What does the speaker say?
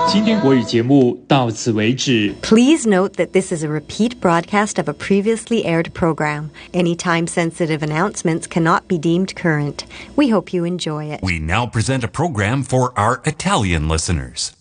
今天国语节目到此为止。 Please note that this is a repeat broadcast of a previously aired program. Any time-sensitive announcements cannot be deemed current. We hope you enjoy it. We now present a program for our Italian listeners.